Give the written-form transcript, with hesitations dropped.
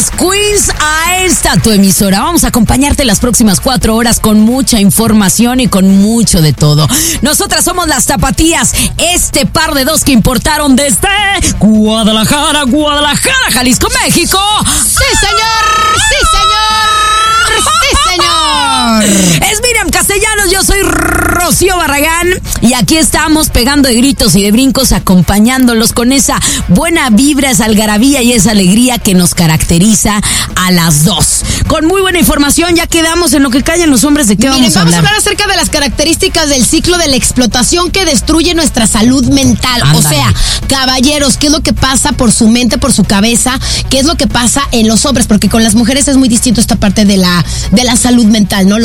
las queens a esta tu emisora. Vamos a acompañarte las próximas 4 horas con mucha información y con mucho de todo. Nosotras somos las Tapatías, este par de dos que importaron desde Guadalajara, Jalisco, México. ¡Sí, señor! ¡Sí, señor! ¡Sí, señor! Es Miriam Castellanos, yo soy Rocío Barragán y aquí estamos pegando de gritos y de brincos, acompañándolos con esa buena vibra, esa algarabía y esa alegría que nos caracteriza a las dos. Con muy buena información, ya quedamos en lo que callan los hombres. ¿De qué vamos a hablar? Vamos a hablar acerca de las características del ciclo de la explotación que destruye nuestra salud mental. Ándale. O sea, caballeros, ¿qué es lo que pasa por su mente, por su cabeza? ¿Qué es lo que pasa en los hombres? Porque con las mujeres es muy distinto esta parte de la salud mental, ¿no?